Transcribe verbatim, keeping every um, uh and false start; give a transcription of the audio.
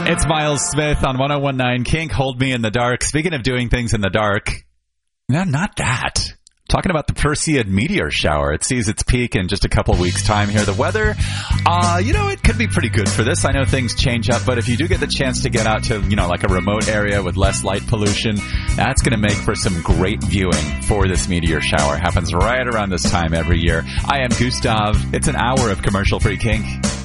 It's Miles Smith on one oh one point nine Kink, Hold Me in the Dark. Speaking of doing things in the dark, no, not that. Talking about the Perseid meteor shower. It sees its peak in just a couple weeks' time here. The weather, uh, you know, it could be pretty good for this. I know things change up, but if you do get the chance to get out to, you know, like a remote area with less light pollution, that's going to make for some great viewing for this meteor shower. Happens right around this time every year. I am Gustav. It's an hour of commercial-free kink.